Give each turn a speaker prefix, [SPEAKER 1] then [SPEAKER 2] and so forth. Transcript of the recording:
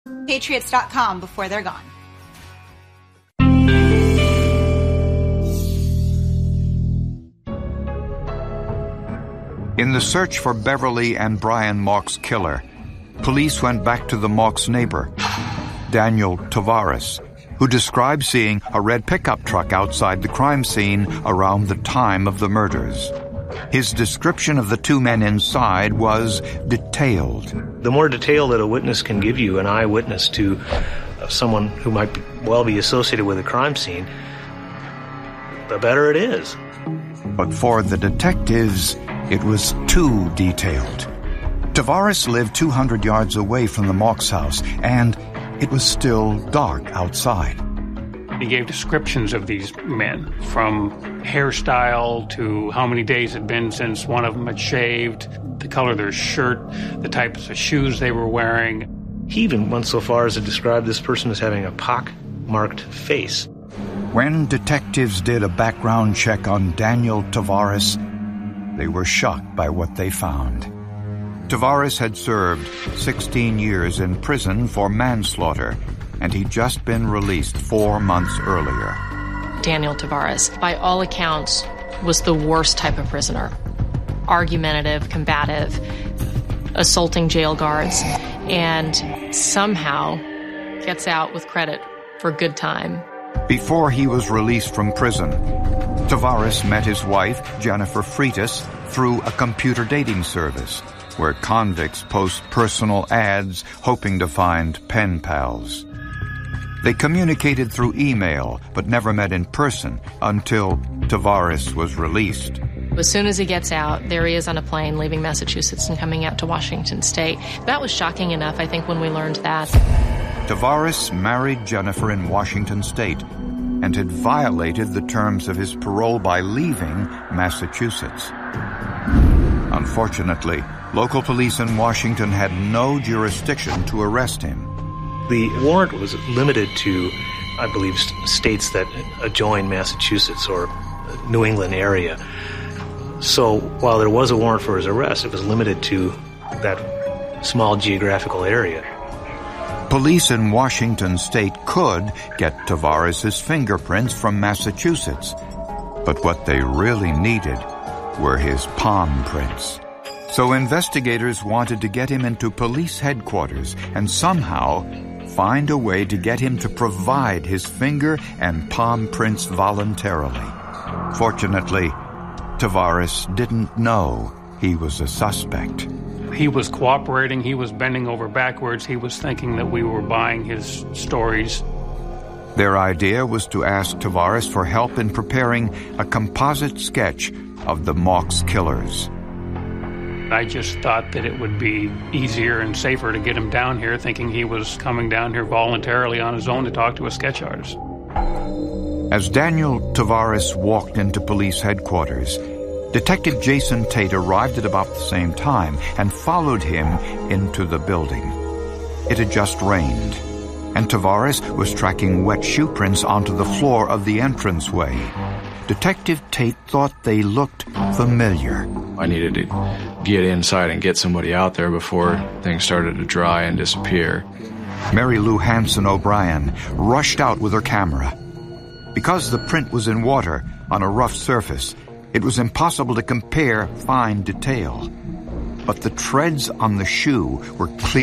[SPEAKER 1] Patriots.com before they're gone.
[SPEAKER 2] In the search for Beverly and Brian Mauch's killer, police went back to the Mauch's neighbor, Daniel Tavares, who described seeing a red pickup truck outside the crime scene around the time of the murders. His description of the two men inside was detailed.
[SPEAKER 3] The more detail that a witness can give you, an eyewitness to someone who might well be associated with a crime scene, the better it is.
[SPEAKER 2] But for the detectives, it was too detailed. Tavares lived 200 yards away from the Mauch's house, and it was still dark outside.
[SPEAKER 4] He gave descriptions of these men, from hairstyle to how many days it had been since one of them had shaved, the color of their shirt, the types of shoes they were wearing.
[SPEAKER 3] He even went so far as to describe this person as having a pock-marked face.
[SPEAKER 2] When detectives did a background check on Daniel Tavares, they were shocked by what they found. Tavares had served 16 years in prison for manslaughter, and he'd just been released 4 months earlier.
[SPEAKER 5] Daniel Tavares, by all accounts, was the worst type of prisoner. Argumentative, combative, assaulting jail guards, and somehow gets out with credit for good time.
[SPEAKER 2] Before he was released from prison, Tavares met his wife, Jennifer Freitas, through a computer dating service where convicts post personal ads hoping to find pen pals. They communicated through email but never met in person until Tavares was released.
[SPEAKER 5] As soon as he gets out, there he is on a plane leaving Massachusetts and coming out to Washington State. That was shocking enough, I think, when we learned that.
[SPEAKER 2] Tavares married Jennifer in Washington State and had violated the terms of his parole by leaving Massachusetts. Unfortunately, local police in Washington had no jurisdiction to arrest him.
[SPEAKER 3] The warrant was limited to, I believe, states that adjoin Massachusetts or New England area. So while there was a warrant for his arrest, it was limited to that small geographical area.
[SPEAKER 2] Police in Washington State could get Tavares' fingerprints from Massachusetts, but what they really needed were his palm prints. So investigators wanted to get him into police headquarters and somehow find a way to get him to provide his finger and palm prints voluntarily. Fortunately, Tavares didn't know he was a suspect.
[SPEAKER 4] He was cooperating, he was bending over backwards, he was thinking that we were buying his stories.
[SPEAKER 2] Their idea was to ask Tavares for help in preparing a composite sketch of the Mauch's killers.
[SPEAKER 4] I just thought that it would be easier and safer to get him down here, thinking he was coming down here voluntarily on his own to talk to a sketch artist.
[SPEAKER 2] As Daniel Tavares walked into police headquarters, Detective Jason Tate arrived at about the same time and followed him into the building. It had just rained, and Tavares was tracking wet shoe prints onto the floor of the entranceway. Detective Tate thought they looked familiar.
[SPEAKER 6] I needed to get inside and get somebody out there before things started to dry and disappear.
[SPEAKER 2] Mary Lou Hanson O'Brien rushed out with her camera. Because the print was in water on a rough surface, it was impossible to compare fine detail. But the treads on the shoe were clear.